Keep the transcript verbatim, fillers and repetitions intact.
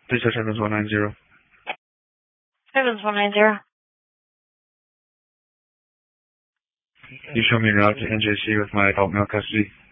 Please touch Evans one nine zero. Evans one nine zero. You show me a route to N J C with my adult male custody.